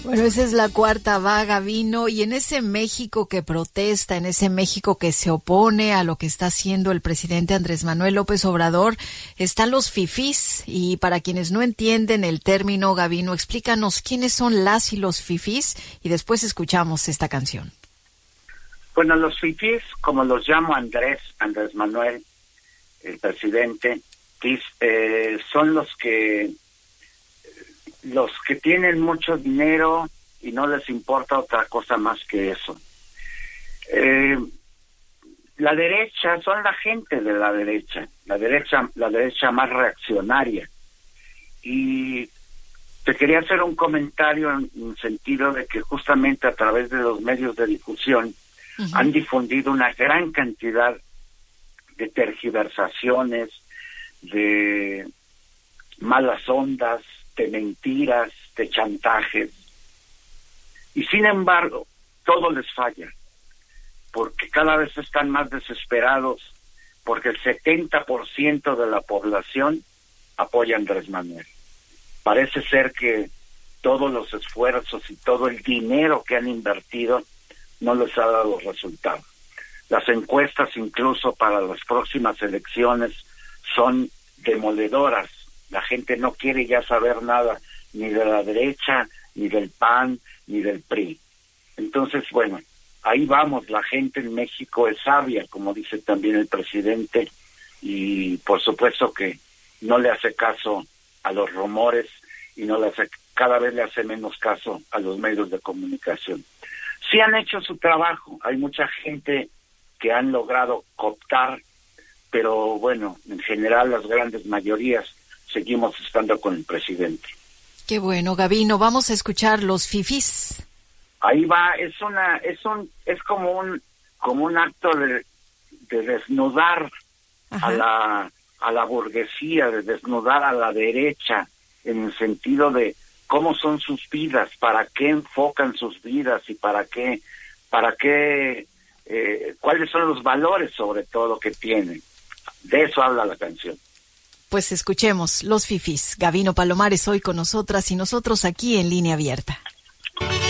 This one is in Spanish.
Bueno, esa es la cuarta va, Gavino, y en ese México que protesta, en ese México que se opone a lo que está haciendo el presidente Andrés Manuel López Obrador, están los fifís, y para quienes no entienden el término, Gavino, explícanos quiénes son las y los fifís, y después escuchamos esta canción. Bueno, los fifís, como los llamo Andrés Manuel, el presidente, son los que tienen mucho dinero y no les importa otra cosa más que eso. La derecha son la gente de la derecha más reaccionaria. Y te quería hacer un comentario en el sentido de que justamente a través de los medios de difusión han difundido una gran cantidad de tergiversaciones, de malas ondas, de mentiras, de chantajes. Y sin embargo, todo les falla, porque cada vez están más desesperados, porque el 70% de la población apoya a Andrés Manuel. Parece ser que todos los esfuerzos y todo el dinero que han invertido no les ha dado resultado. Las encuestas incluso para las próximas elecciones son demoledoras. La gente no quiere ya saber nada ni de la derecha, ni del PAN, ni del PRI. Entonces, bueno, ahí vamos. La gente en México es sabia, como dice también el presidente, y por supuesto que no le hace caso a los rumores y cada vez le hace menos caso a los medios de comunicación. Sí han hecho su trabajo. Hay mucha gente que han logrado cooptar, pero bueno, en general las grandes mayorías seguimos estando con el presidente. Qué bueno, Gavino. Vamos a escuchar los fifís. Ahí va. Es como un acto de desnudar a la burguesía, de desnudar a la derecha, en el sentido de cómo son sus vidas, para qué enfocan sus vidas y para qué, cuáles son los valores sobre todo que tienen. De eso habla la canción. Pues escuchemos los fifís. Gavino Palomares hoy con nosotras y nosotros aquí en Línea Abierta.